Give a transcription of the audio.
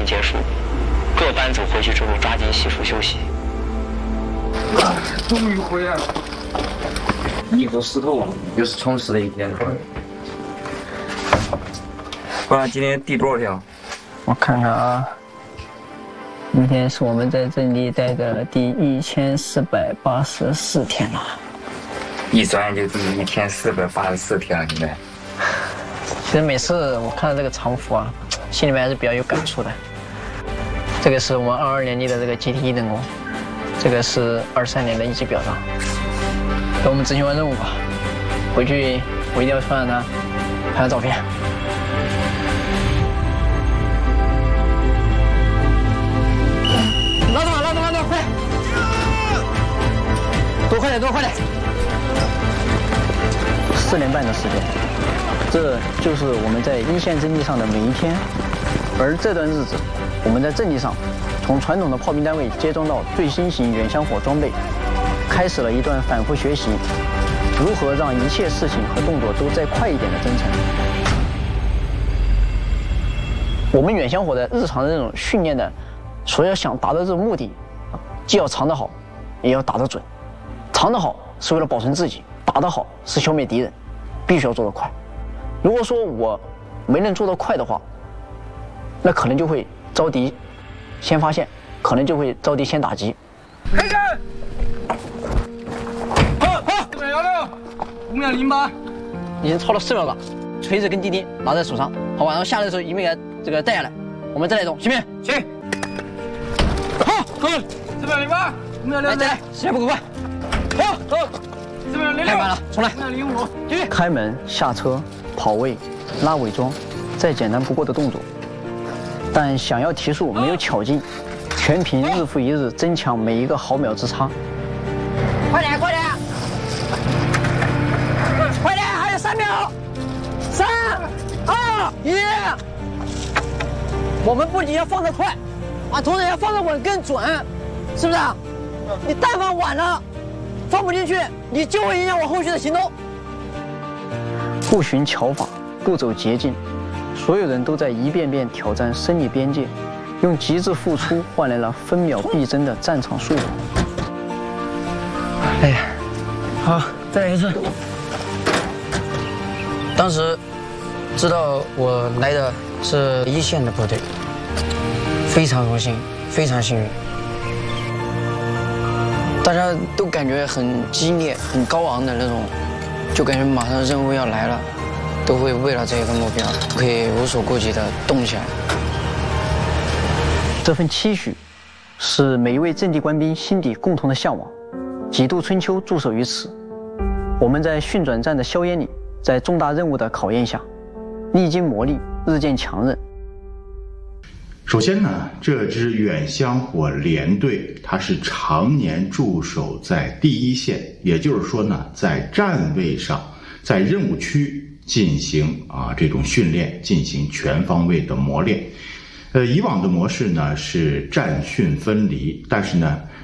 结束，各班组回去之后抓紧洗漱休息。 终于回来了，一头湿透了，又是充实的一天。不然今天第多少天了？ 我看看啊，今天是我们在这里待的第1484天了。 一转眼就第1484天了，现在。 其实每次我看到这个长幅啊，心里面还是比较有感触的。这个是我们22年里的这个集体一等功，这个是23年的一级表彰。等我们执行完任务吧，回去我一定要让他拍张照片。拉倒，快！多快点！4年半的时间，这就是我们在一线阵地上的每一天。而这段日子，我们在阵地上，从传统的炮兵单位接装到最新型远香火装备，开始了一段反复学习如何让一切事情和动作都再快一点的征程。我们远香火的日常的这种训练的所要想达到这种目的，既要藏得好，也要打得准。藏得好是为了保存自己，打得好是消灭敌人，必须要做得快。如果说我没能做得快的话，那可能就会遭敌先发现，可能就会遭敌先打击。 开战！好，416，5秒08， 已经超了4秒了。锤子跟滴滴拿在手上，好吧，然后下来的时候一并给它这个带下来，我们再来动，行不行？ 行。好，走，4秒08，5秒6， 来，时间不够快。 好，4秒06， 太慢了，重来。 5秒05，继续。 开门、下车、跑位、拉伪装，再简单不过的动作，但想要提速没有巧劲，全凭日复一日增强每一个毫秒之差。快点，还有3秒，3、2、1。我们不仅要放得快，同时要放得稳更准，是不是？你但凡晚了，放不进去，你就会影响我后续的行动。不循巧法，不走捷径，所有人都在一遍遍挑战生理边界，用极致付出换来了分秒必争的战场速度。哎呀，好，再来一次。当时知道我来的是一线的部队，非常荣幸，非常幸运。大家都感觉很激烈、很高昂的那种，就感觉马上任务要来了，都会为了这个目标可以无所顾忌地动起来。这份期许是每一位阵地官兵心底共同的向往，几度春秋驻守于此。我们在训转战的硝烟里，在重大任务的考验下，历经磨砺，日渐强韧。 首先呢，这支远香火联队，它是常年驻守在第一线，也就是说呢，在站位上，在任务区进行这种训练，进行全方位的磨练。以往的模式呢是战训分离，但是呢，